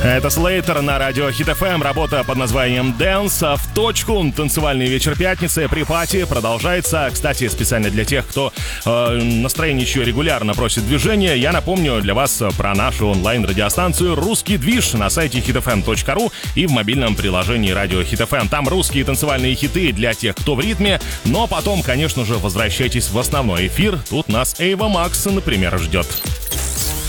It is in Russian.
Это Slater на радио Hit FM. Работа под названием Dance в точку. Танцевальный вечер пятницы при пати продолжается. Кстати, специально для тех, кто настроенничью регулярно просит движения, я напомню для вас про нашу онлайн-радиостанцию «Русский движ» на сайте hitfm.ru и в мобильном приложении радио Hit FM. Там русские танцевальные хиты для тех, кто в ритме. Но потом, конечно же, возвращайтесь в основной эфир. Тут нас Ava Max, например, ждет.